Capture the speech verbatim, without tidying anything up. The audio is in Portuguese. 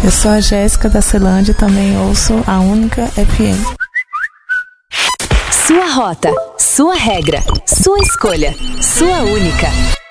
Eu sou a Jéssica da Celândia e também ouço a Única F M. Sua rota, sua regra, sua escolha, sua única.